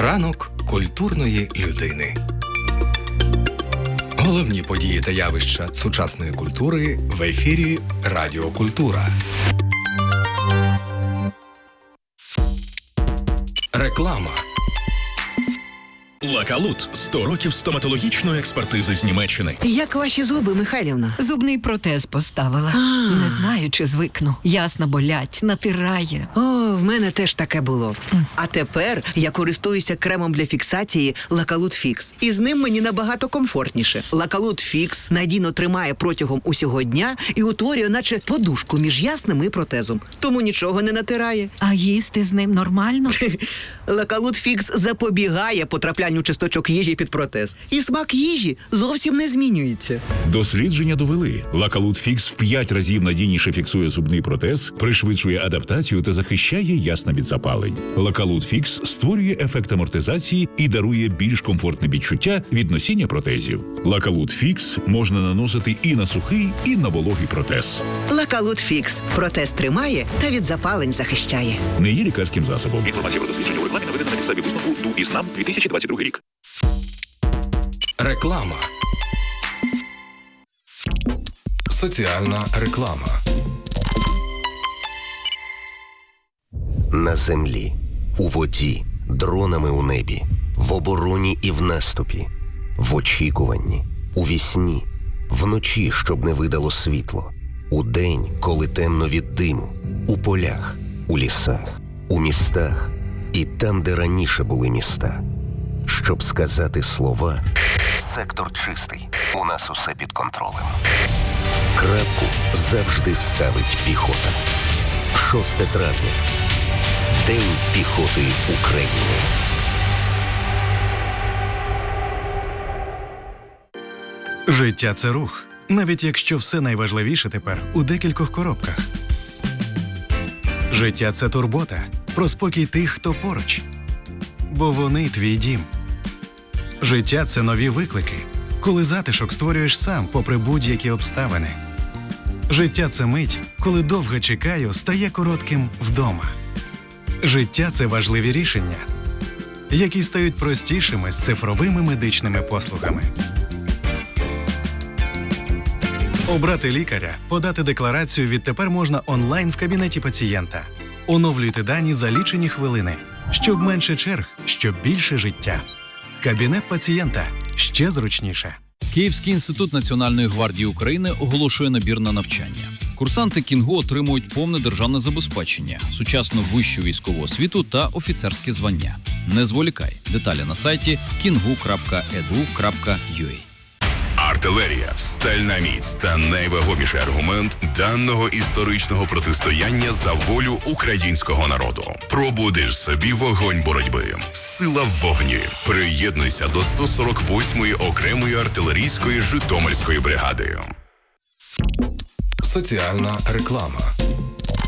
Ранок культурної людини. Головні події та явища сучасної культури в ефірі Радіо Культура. Реклама. Лакалут – 100 років стоматологічної експертизи з Німеччини. Як ваші зуби, Михайлівна? Зубний протез поставила. Не знаю, чи звикну. Ясно болять, натирає. О, в мене теж таке було. А тепер я користуюся кремом для фіксації Лакалут Фікс. І з ним мені набагато комфортніше. Лакалут Фікс надійно тримає протягом усього дня і утворює наче подушку між ясним і протезом. Тому нічого не натирає. А їсти з ним нормально? Лакалут Фікс запобігає потраплянню часточок їжі під протез. І смак їжі зовсім не змінюється. Дослідження довели. Лакалут Фікс в 5 разів надійніше фіксує зубний протез, пришвидшує адаптацію та захищає ясна від запалень. Лакалут Фікс створює ефект амортизації і дарує більш комфортне відчуття від носіння протезів. Лакалут Фікс можна наносити і на сухий, і на вологий протез. Лакалут Фікс. Протез тримає та від запалень захищає. Не є лікарським засобом. Інформація про дослідження у рекламі наведена на підставі висновку ДУ «ІСНАМ» 2022 рік. Реклама. Соціальна реклама. На землі, у воді, дронами у небі, в обороні і в наступі, в очікуванні, у вісні, вночі, щоб не видало світло, удень, коли темно від диму, у полях, у лісах, у містах і там, де раніше були міста. Щоб сказати слова «Сектор чистий, у нас усе під контролем». Крапку завжди ставить піхота. 6 травня. День піхоти України. Життя – це рух, навіть якщо все найважливіше тепер у декількох коробках. Життя – це турбота, про спокій тих, хто поруч. Бо вони твій дім. Життя – це нові виклики, коли затишок створюєш сам, попри будь-які обставини. Життя – це мить, коли довго чекаю, стає коротким вдома. Життя – це важливі рішення, які стають простішими з цифровими медичними послугами. Обрати лікаря, подати декларацію відтепер можна онлайн в кабінеті пацієнта. Оновлюйте дані за лічені хвилини. Щоб менше черг, щоб більше життя. Кабінет пацієнта. Ще зручніше. Київський інститут Національної гвардії України оголошує набір на навчання. Курсанти КІНГУ отримують повне державне забезпечення, сучасну вищу військову освіту та офіцерське звання. Не зволікай. Деталі на сайті kingu.edu.ua. Артилерія, стальна міць та найвагоміший аргумент даного історичного протистояння за волю українського народу. Пробудиш собі вогонь боротьби. Сила в вогні. Приєднуйся до 148-ї окремої артилерійської Житомирської бригади. Соціальна реклама.